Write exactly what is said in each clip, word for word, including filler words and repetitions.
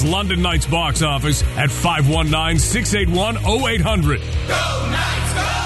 London Knights box office at five one nine, six eight one, oh eight hundred. Go Knights, go!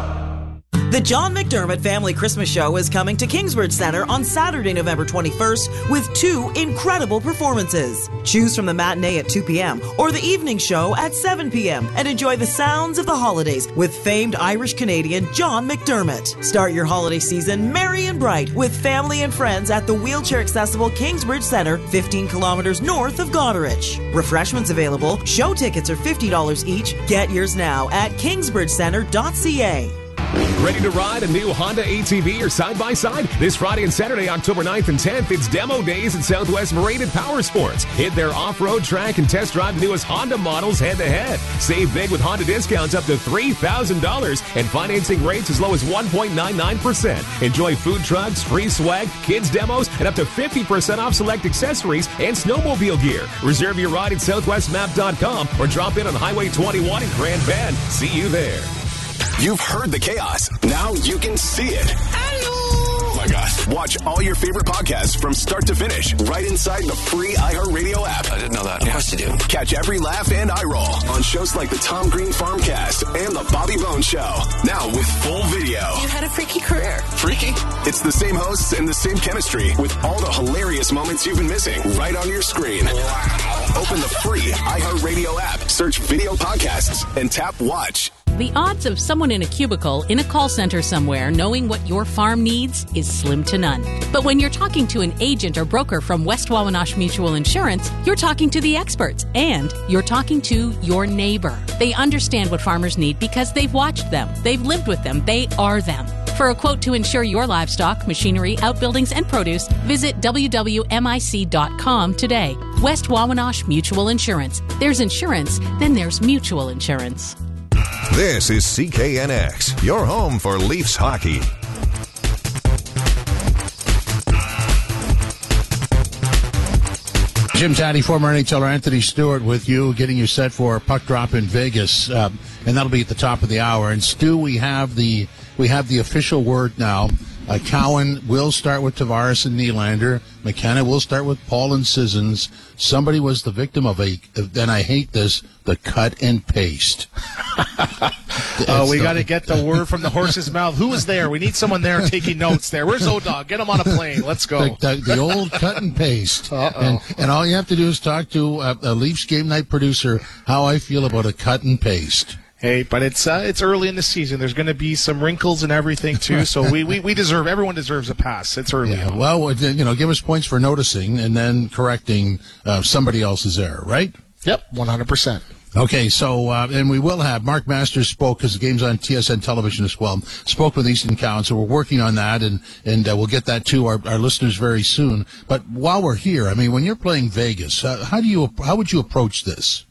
The John McDermott Family Christmas Show is coming to Kingsbridge Center on Saturday, November twenty-first with two incredible performances. Choose from the matinee at two p.m. or the evening show at seven p.m. and enjoy the sounds of the holidays with famed Irish-Canadian John McDermott. Start your holiday season merry and bright with family and friends at the wheelchair-accessible Kingsbridge Center, fifteen kilometers north of Goderich. Refreshments available. Show tickets are fifty dollars each. Get yours now at kingsbridge center dot c a. Ready to ride a new Honda A T V or side-by-side? This Friday and Saturday, October ninth and tenth, it's demo days at Southwest Rated Power Sports. Hit their off-road track and test drive the newest Honda models head-to-head. Save big with Honda discounts up to three thousand dollars and financing rates as low as one point nine nine percent. Enjoy food trucks, free swag, kids demos, and up to fifty percent off select accessories and snowmobile gear. Reserve your ride at southwest map dot com or drop in on Highway twenty-one in Grand Bend. See you there. You've heard the chaos. Now you can see it. Hello. Oh my gosh. Watch all your favorite podcasts from start to finish right inside the free iHeartRadio app. I didn't know that. Of course you do. Catch every laugh and eye roll on shows like the Tom Green Farmcast and the Bobby Bones Show. Now with full video. You had a freaky career. Freaky? It's the same hosts and the same chemistry with all the hilarious moments you've been missing right on your screen. Wow. Open the free iHeartRadio app, search video podcasts, and tap watch. The odds of someone in a cubicle in a call center somewhere knowing what your farm needs is slim to none. But when you're talking to an agent or broker from West Wawanosh Mutual Insurance, you're talking to the experts and you're talking to your neighbor. They understand what farmers need because they've watched them, they've lived with them, they are them. For a quote to insure your livestock, machinery, outbuildings, and produce, visit w w m i c dot com today. West Wawanosh Mutual Insurance. There's insurance, then there's mutual insurance. This is C K N X, your home for Leafs hockey. Jim Taddy, former N H L er Anthony Stewart with you, getting you set for a puck drop in Vegas, um, and that'll be at the top of the hour. And Stu, we have the we have the official word now. Uh, Cowan will start with Tavares and Nylander. McKenna will start with Paul and Sissons. Somebody was the victim of a, and I hate this, the cut and paste. Oh, we got to get the word from the horse's mouth. Who is there? We need someone there taking notes there. Where's O-Dog? Get him on a plane. Let's go. The, the, the old cut and paste. Uh-oh. And, and all you have to do is talk to a, a Leafs game night producer how I feel about a cut and paste. Hey, but it's uh, it's early in the season. There's going to be some wrinkles and everything, too, so we, we, we deserve, everyone deserves a pass. It's early. Yeah, well, you know, give us points for noticing and then correcting uh, somebody else's error, right? Yep, one hundred percent. Okay, so, uh, and we will have, Mark Masters spoke, because the game's on T S N television as well, spoke with Easton Cowan, so we're working on that, and, and uh, we'll get that to our, our listeners very soon. But while we're here, I mean, when you're playing Vegas, uh, how do you, how would you approach this?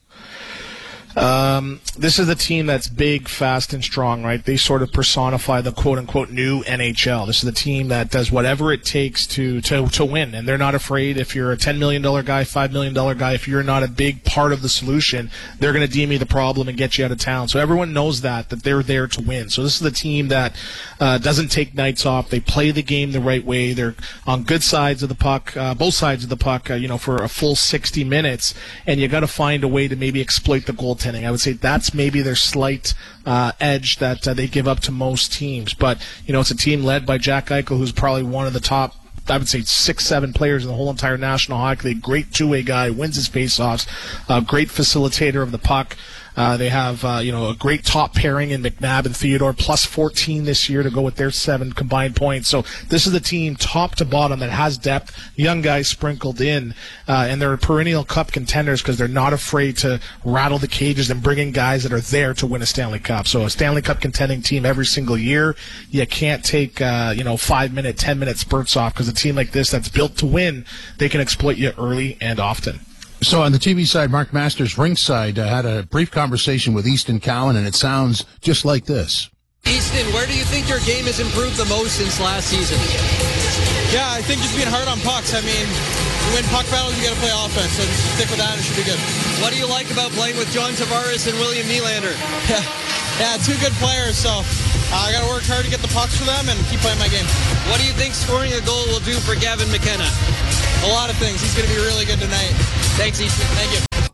Um, this is a team that's big, fast, and strong, right? They sort of personify the quote-unquote new N H L. This is a team that does whatever it takes to, to, to win, and they're not afraid. If you're a ten million dollars guy, five million dollars guy, if you're not a big part of the solution, they're going to deem you the problem and get you out of town. So everyone knows that, that they're there to win. So this is a team that uh, doesn't take nights off. They play the game the right way. They're on good sides of the puck, uh, both sides of the puck, uh, you know, for a full sixty minutes, and you got to find a way to maybe exploit the goaltending. I would say that's maybe their slight uh, edge that uh, they give up to most teams. But, you know, it's a team led by Jack Eichel, who's probably one of the top, I would say, six, seven players in the whole entire National Hockey League. Great two-way guy, wins his faceoffs, uh, great facilitator of the puck. Uh, they have, uh, you know, a great top pairing in McNabb and Theodore, plus fourteen this year to go with their seven combined points. So this is a team top to bottom that has depth, young guys sprinkled in, uh, and they're perennial cup contenders because they're not afraid to rattle the cages and bring in guys that are there to win a Stanley Cup. So a Stanley Cup contending team every single year. You can't take, uh, you know, five-minute, ten-minute spurts off because a team like this that's built to win, they can exploit you early and often. So on the T V side, Mark Masters ringside uh, had a brief conversation with Easton Cowan, and it sounds just like this. Easton, where do you think your game has improved the most since last season? Yeah, I think just being hard on pucks. I mean, to win puck battles, you got to play offense, so just stick with that, and it should be good. What do you like about playing with John Tavares and William Nylander? Yeah, yeah, two good players, so uh, I got to work hard to get the pucks for them and keep playing my game. What do you think scoring a goal will do for Gavin McKenna? A lot of things. He's going to be really good tonight. Thanks, Easton. Thank you.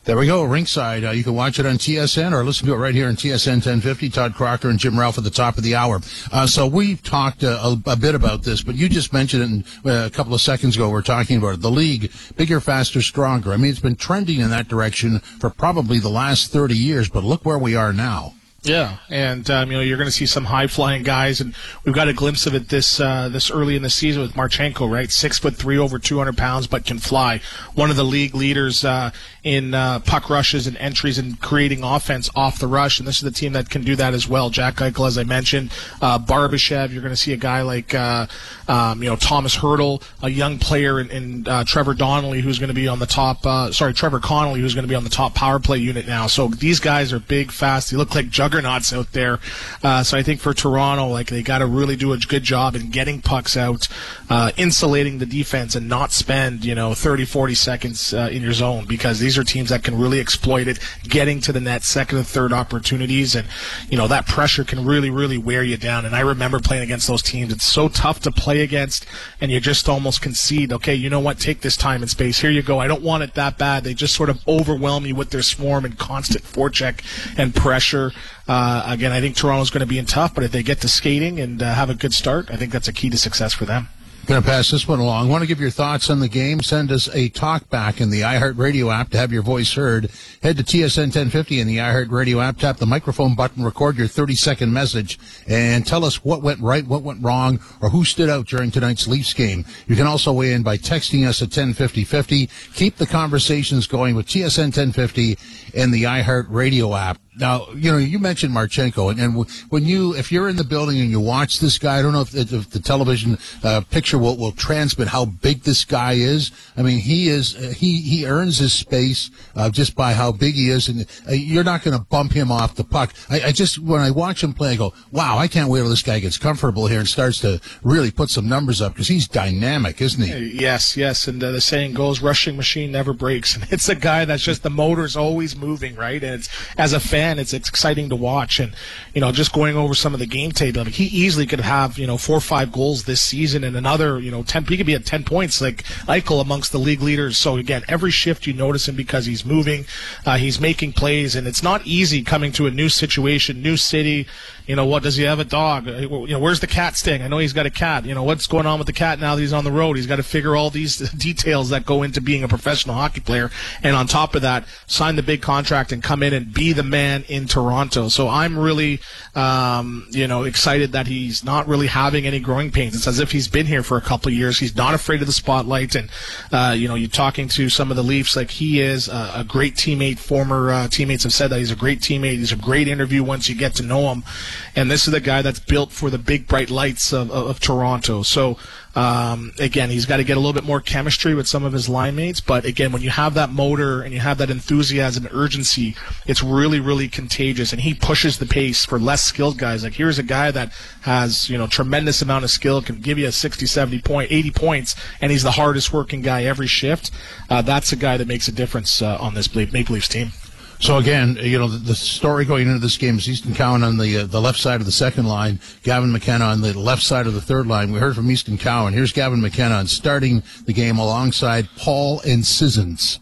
There we go, ringside. Uh, you can watch it on T S N or listen to it right here on T S N ten fifty. Todd Crocker and Jim Ralph at the top of the hour. Uh, so we talked uh, a, a bit about this, but you just mentioned it in, uh, a couple of seconds ago. We're talking about it. The league, bigger, faster, stronger. I mean, it's been trending in that direction for probably the last thirty years, but look where we are now. Yeah, and um, you know, you're going to see some high-flying guys, and we've got a glimpse of it this uh, this early in the season with Marchenko, right? Six foot three, over two hundred pounds, but can fly. One of the league leaders uh, in uh, puck rushes and entries and creating offense off the rush, and this is the team that can do that as well. Jack Eichel, as I mentioned, uh, Barbashev. You're going to see a guy like uh, um, you know Thomas Hertl, a young player, in, in uh, Trevor Donnelly, who's going to be on the top. Uh, sorry, Trevor Connolly, who's going to be on the top power play unit now. So these guys are big, fast. They look like juggernauts out there. Uh, so I think for Toronto, like, they got to really do a good job in getting pucks out, uh, insulating the defense, and not spend, you know, thirty, forty seconds uh, in your zone, because these are teams that can really exploit it, getting to the net, second and third opportunities, and, you know, that pressure can really, really wear you down. And I remember playing against those teams. It's so tough to play against, and you just almost concede, okay, you know what, take this time and space. Here you go. I don't want it that bad. They just sort of overwhelm you with their swarm and constant forecheck and pressure. Uh, again, I think Toronto's going to be in tough, but if they get to skating and uh, have a good start, I think that's a key to success for them. Going to pass this one along. Want to give your thoughts on the game? Send us a talk back in the iHeartRadio app to have your voice heard. Head to T S N ten fifty in the iHeartRadio app, tap the microphone button, record your thirty-second message, and tell us what went right, what went wrong, or who stood out during tonight's Leafs game. You can also weigh in by texting us at ten fifty fifty. Keep the conversations going with T S N ten fifty and the iHeartRadio app. Now, you know, you mentioned Marchenko, and, and when you, if you're in the building and you watch this guy, I don't know if, if the television uh, picture will, will transmit how big this guy is. I mean, he is, uh, he, he earns his space uh, just by how big he is, and uh, you're not going to bump him off the puck. I, I just, when I watch him play, I go, wow, I can't wait till this guy gets comfortable here and starts to really put some numbers up, because he's dynamic, isn't he? Yes, yes, and uh, the saying goes, rushing machine never breaks. And it's a guy that's just, the motor's always moving, right? And it's, as a fan, it's it's exciting to watch. And, you know, just going over some of the game tape, I mean, he easily could have, you know, four or five goals this season and another, you know, ten, he could be at ten points like Eichel amongst the league leaders. So again, every shift you notice him because he's moving, uh, he's making plays, and it's not easy coming to a new situation, new city. You know, what, does he have a dog? You know, where's the cat staying? I know he's got a cat. You know, what's going on with the cat now that he's on the road? He's got to figure all these details that go into being a professional hockey player. And on top of that, sign the big contract and come in and be the man in Toronto. So I'm really, um, you know, excited that he's not really having any growing pains. It's as if he's been here for a couple of years. He's not afraid of the spotlight. And, uh, you know, you're talking to some of the Leafs, like, he is a, a great teammate. Former uh, teammates have said that he's a great teammate. He's a great interview once you get to know him. And this is the guy that's built for the big, bright lights of, of, of Toronto. So, um, again, he's got to get a little bit more chemistry with some of his line mates. But, again, when you have that motor and you have that enthusiasm and urgency, it's really, really contagious. And he pushes the pace for less skilled guys. Like, here's a guy that has, you know, tremendous amount of skill, can give you a sixty, seventy point, eighty points, and he's the hardest working guy every shift. Uh, that's a guy that makes a difference uh, on this Maple Leafs team. So again, you know, the, the story going into this game is Easton Cowan on the uh, the left side of the second line, Gavin McKenna on the left side of the third line. We heard from Easton Cowan. Here's Gavin McKenna starting the game alongside Paul and Sissons.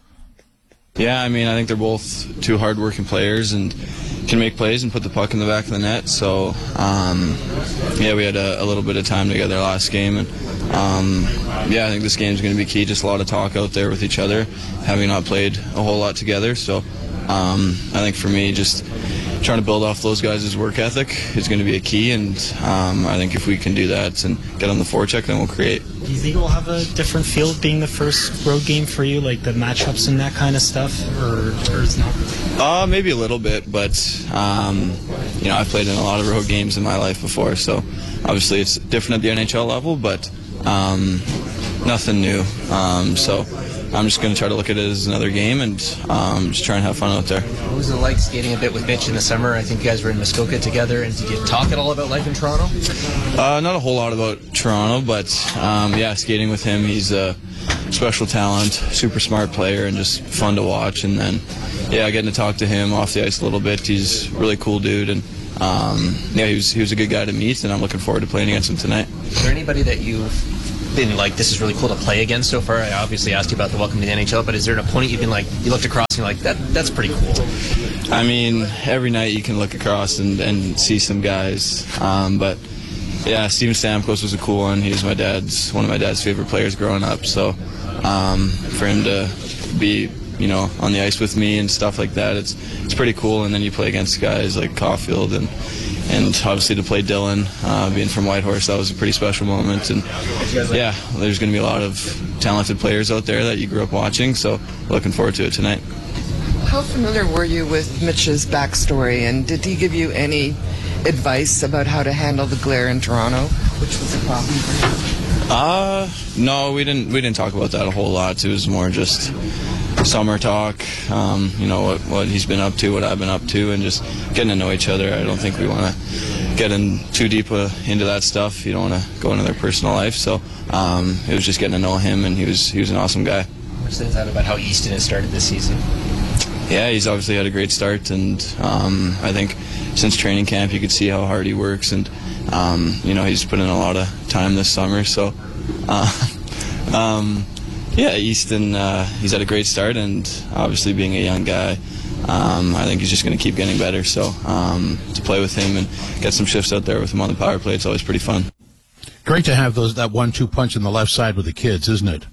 Yeah, I mean, I think they're both two hard-working players and can make plays and put the puck in the back of the net. So, um, yeah, we had a, a little bit of time together last game. And, um, yeah, I think this game is going to be key. Just a lot of talk out there with each other, having not played a whole lot together. So, um, I think for me, just trying to build off those guys' work ethic is going to be a key. And um, I think if we can do that and get on the forecheck, then we'll create. Do you think it will have a different feel being the first road game for you, like the matchups and that kind of stuff, or, or it's not? Uh, maybe a little bit, but um, you know, I've played in a lot of road games in my life before, so obviously it's different at the N H L level, but um, nothing new. Um, so I'm just going to try to look at it as another game and um, just try and have fun out there. What was it like skating a bit with Mitch in the summer? I think you guys were in Muskoka together, and did you talk at all about life in Toronto? Uh, not a whole lot about Toronto, but um, yeah, skating with him, he's a special talent, super smart player, and just fun to watch. And then, yeah, getting to talk to him off the ice a little bit. He's a really cool dude, and um, yeah, he was he was a good guy to meet, and I'm looking forward to playing against him tonight. Is there anybody that you been like, this is really cool to play against so far? I obviously asked you about the welcome to the N H L, but is there an opponent you've been like, you looked across and you're like, that that's pretty cool? I mean, every night you can look across and, and see some guys, um, but yeah, Steven Stamkos was a cool one. He was my dad's one of my dad's favorite players growing up. So um, for him to be, you know, on the ice with me and stuff like that, it's it's pretty cool. And then you play against guys like Caulfield and and obviously to play Dylan, uh, being from Whitehorse, that was a pretty special moment. And yeah, there's going to be a lot of talented players out there that you grew up watching. So looking forward to it tonight. How familiar were you with Mitch's backstory, and did he give you any advice about how to handle the glare in Toronto, which was a problem for him? Uh, no, we didn't. We didn't talk about that a whole lot. It was more just summer talk. Um, you know what what he's been up to, what I've been up to, and just getting to know each other. I don't think we want to get in too deep uh, into that stuff. You don't want to go into their personal life. So um, it was just getting to know him, and he was he was an awesome guy. What stands out about how Easton has started this season? Yeah, he's obviously had a great start, and um, I think since training camp you could see how hard he works, and um, you know he's put in a lot of time this summer. So, uh, um, yeah, Easton, uh, he's had a great start, and obviously being a young guy, um, I think he's just going to keep getting better. So um, to play with him and get some shifts out there with him on the power play, it's always pretty fun. Great to have those that one two punch on the left side with the kids, isn't it?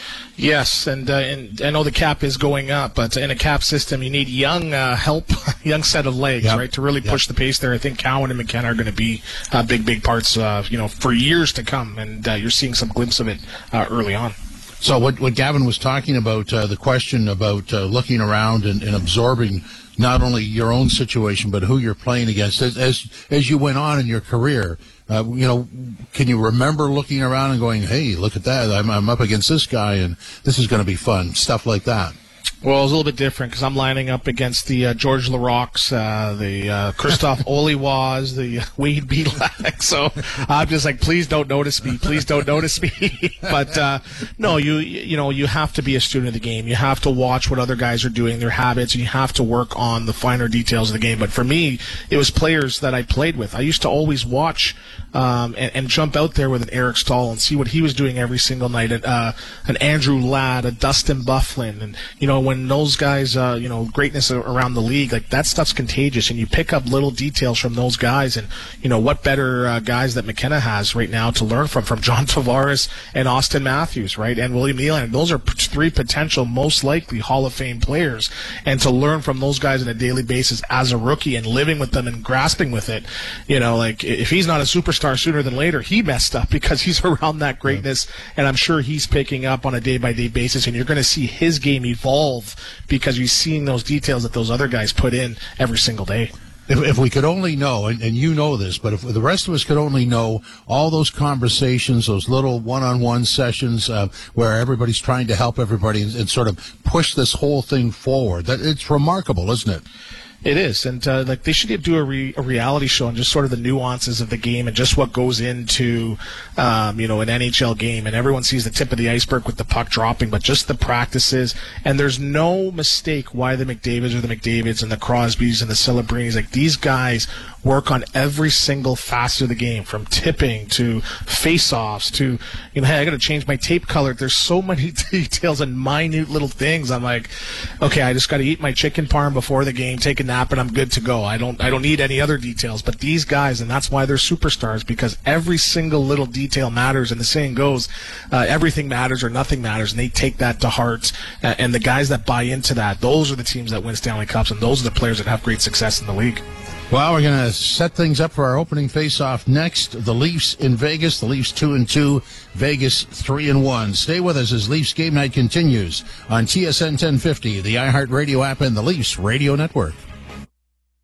Yes, and, uh, and I know the cap is going up, but in a cap system, you need young uh, help, young set of legs, yep. right, to really push yep. the pace there. I think Cowan and McKenna are going to be uh, big, big parts, uh, you know, for years to come, and uh, you're seeing some glimpse of it uh, early on. So what, what Gavin was talking about, uh, the question about uh, looking around and, and absorbing not only your own situation, but who you're playing against, as as, as you went on in your career. Uh, you know, can you remember looking around and going, hey, look at that, I'm, I'm up against this guy, and this is going to be fun, stuff like that? Well, it was a little bit different because I'm lining up against the uh, George Larocques, uh, the uh, Christoph Oliwas, the uh, Wade Belak. So I'm just like, please don't notice me. Please don't notice me. But uh, no, you you know, you have to be a student of the game. You have to watch what other guys are doing, their habits, and you have to work on the finer details of the game. But for me, it was players that I played with. I used to always watch um, and, and jump out there with an Eric Stahl and see what he was doing every single night. Uh, an Andrew Ladd, a Dustin Byfuglien, and you know when. When those guys, uh, you know, greatness around the league, like that stuff's contagious, and you pick up little details from those guys. And you know what better uh, guys that McKenna has right now to learn from, from John Tavares and Austin Matthews, right, and William Nylander. Those are p- three potential, most likely Hall of Fame players, and to learn from those guys on a daily basis as a rookie and living with them and grasping with it, you know, like if he's not a superstar sooner than later, he messed up because he's around that greatness, and I'm sure he's picking up on a day-by-day basis, and you're going to see his game evolve because you're seeing those details that those other guys put in every single day. If, if we could only know, and, and you know this, but if the rest of us could only know all those conversations, those little one-on-one sessions uh, where everybody's trying to help everybody and, and sort of push this whole thing forward, that it's remarkable, isn't it? It is, and uh, like they should do a, re- a reality show on just sort of the nuances of the game and just what goes into, um, you know, an N H L game. And everyone sees the tip of the iceberg with the puck dropping, but just the practices. And there's no mistake why the McDavids or the McDavids and the Crosbys and the Celebrinis, like these guys work on every single facet of the game, from tipping to face-offs to, you know, hey, I got to change my tape color. There's so many details and minute little things. I'm like, okay, I just got to eat my chicken parm before the game, take a nap, and I'm good to go. I don't I don't need any other details. But these guys, and that's why they're superstars, because every single little detail matters. And the saying goes, uh, everything matters or nothing matters, and they take that to heart. Uh, and the guys that buy into that, those are the teams that win Stanley Cups, and those are the players that have great success in the league. Well, we're going to set things up for our opening face-off next. The Leafs in Vegas. The Leafs two and two. Vegas three and one. Stay with us as Leafs Game Night continues on T S N ten fifty, the iHeartRadio app, and the Leafs Radio Network.